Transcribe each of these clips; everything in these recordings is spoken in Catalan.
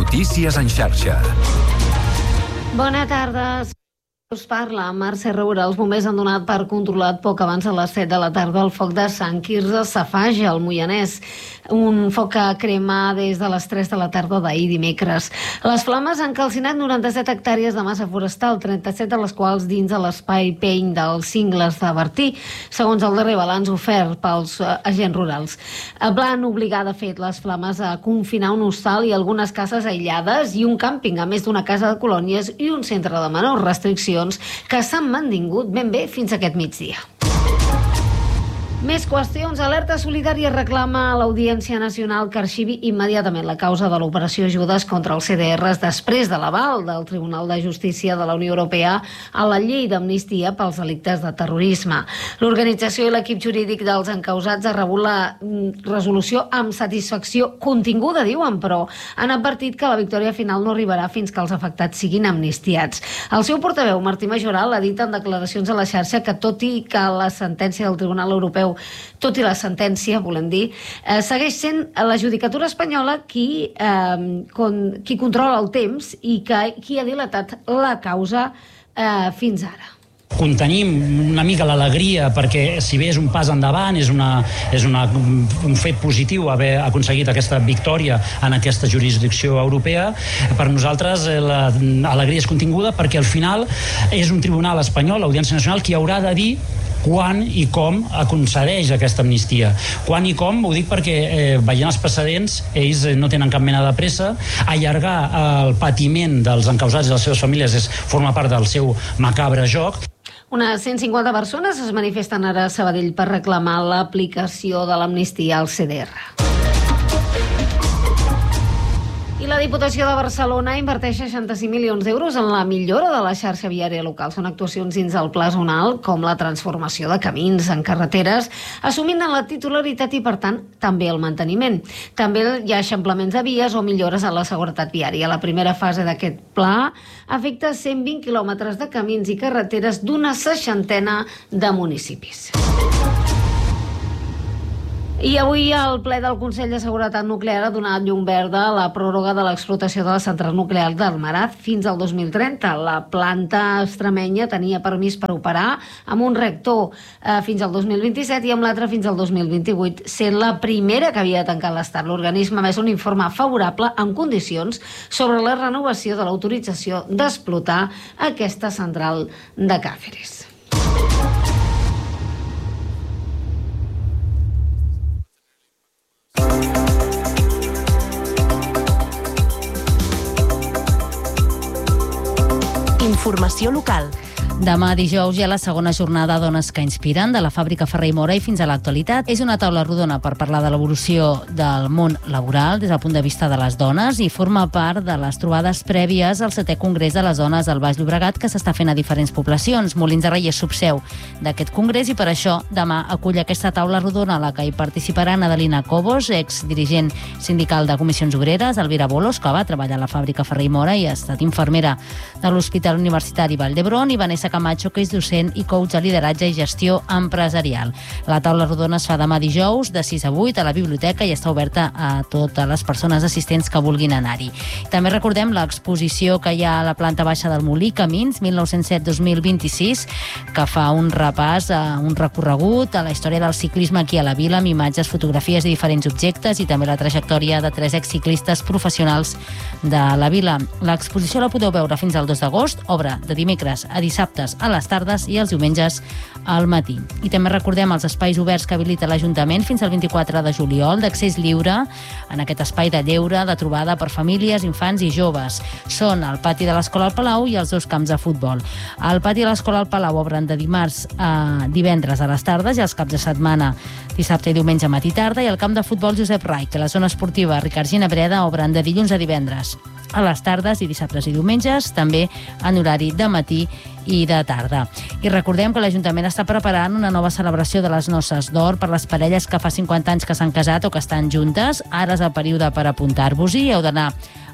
Notícies en xarxa. Bona tarda. Us parla Mercè Roura. Els bombers han donat per controlat poc abans de les 7 de la tarda el foc de Sant Quirze Safaja, al Moianès. Un foc que crema des de les 3 de la tarda d'ahir dimecres. Les flames han calcinat 97 hectàrees de massa forestal, 37 de les quals dins de l'espai peny dels Cingles de Bertí, segons el darrer balanç ofert pels agents rurals. Van obligar, de fet, les flames a confinar un hostal i algunes cases aïllades i un càmping, a més d'una casa de colònies i un centre de menors, restriccions que s'han mantingut ben bé fins aquest migdia. Més qüestions. Alerta Solidària reclama a l'Audiència Nacional que arxivi immediatament la causa de l'operació Judes contra els CDRs després de l'aval del Tribunal de Justícia de la Unió Europea a la llei d'amnistia pels delictes de terrorisme. L'organització i l'equip jurídic dels encausats ha rebut la resolució amb satisfacció continguda, diuen, però han advertit que la victòria final no arribarà fins que els afectats siguin amnistiats. El seu portaveu, Martí Majoral, ha dit en declaracions a la xarxa que tot i que la sentència del Tribunal Europeu volem dir, segueix sent la judicatura espanyola qui controla el temps i qui ha dilatat la causa fins ara. Contenim una mica l'alegria perquè, si bé és un pas endavant, és un fet positiu haver aconseguit aquesta victòria en aquesta jurisdicció europea, per nosaltres l'alegria és continguda perquè al final és un tribunal espanyol, l'Audiència Nacional, qui haurà de dir quan i com concedeix aquesta amnistia. Quan i com, ho dic perquè veient els precedents, ells no tenen cap mena de pressa. Allargar el patiment dels encausats i les seves famílies forma part del seu macabre joc. Unes 150 persones es manifesten ara a Sabadell per reclamar l'aplicació de l'amnistia al CDR. I la Diputació de Barcelona inverteix 65 milions d'euros en la millora de la xarxa viària local. Són actuacions dins el pla zonal, com la transformació de camins en carreteres, assumint la titularitat i, per tant, també el manteniment. També hi ha eixamplaments de vies o millores a la seguretat viària. La primera fase d'aquest pla afecta 120 quilòmetres de camins i carreteres d'una 60ena de municipis. I avui el ple del Consell de Seguretat Nuclear ha donat llum verda a la pròrroga de l'explotació de la central nuclear d'Almaraz fins al 2030. La planta extremenya tenia permís per operar amb un reactor fins al 2027 i amb l'altre fins al 2028, sent la primera que havia de tancar l'Estat. L'organisme ha emès un informe favorable amb condicions sobre la renovació de l'autorització d'explotar aquesta central de Càceres. Informació local. Demà dijous hi ha la segona jornada Dones que inspiren, de la fàbrica Ferrer i Mora i fins a l'actualitat. És una taula rodona per parlar de l'evolució del món laboral des del punt de vista de les dones i forma part de les trobades prèvies al 7è Congrés de les Dones al Baix Llobregat que s'està fent a diferents poblacions. Molins de Rei és subseu d'aquest congrés i per això demà acull aquesta taula rodona a la que hi participaran Adelina Cobos, exdirigent sindical de Comissions Obreres, Elvira Bolos, que va treballar a la fàbrica Ferrer i Mora i ha estat infermera de l'Hospital Universitari Vall d'Hebron, i Vanessa Camacho, que és docent i coach de lideratge i gestió empresarial. La taula rodona es fa demà dijous de 6 a 8 a la biblioteca i està oberta a totes les persones assistents que vulguin anar-hi. També recordem l'exposició que hi ha a la planta baixa del Molí, Camins, 1907-2026, que fa un repàs, un recorregut a la història del ciclisme aquí a la vila, amb imatges, fotografies de diferents objectes i també la trajectòria de 3 exciclistes professionals de la vila. L'exposició la podeu veure fins al 2 d'agost, obre de dimecres a dissabte a les tardes i els diumenges al matí. I també recordem els espais oberts que habilita l'Ajuntament fins al 24 de juliol, d'accés lliure en aquest espai de lleure, de trobada per famílies, infants i joves. Són el pati de l'Escola al Palau i els 2 camps de futbol. Al pati de l'Escola al Palau obren de dimarts a divendres a les tardes i els caps de setmana dissabte i diumenge a matí tarda, i el camp de futbol Josep Rai, que la zona esportiva Ricard Ginebreda obren de dilluns a divendres a les tardes i dissabtes i diumenges, també en horari de matí i de tarda. I recordem que l'Ajuntament està preparant una nova celebració de les noces d'or per les parelles que fa 50 anys que s'han casat o que estan juntes. Ara és el període per apuntar-vos-hi. Heu d'anar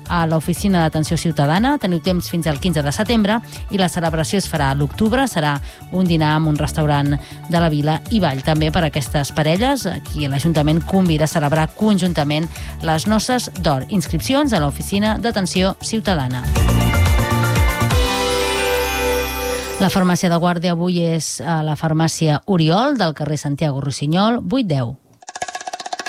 a l'Oficina d'Atenció Ciutadana. Teniu temps fins al 15 de setembre i la celebració es farà a l'octubre. Serà un dinar en un restaurant de la Vila i ball també per a aquestes parelles. Aquí l'Ajuntament convida a celebrar conjuntament les noces d'or. Inscripcions a l'Oficina d'Atenció Ciutadana. La farmàcia de guàrdia avui és a la farmàcia Oriol del carrer Santiago Rossinyol, 810.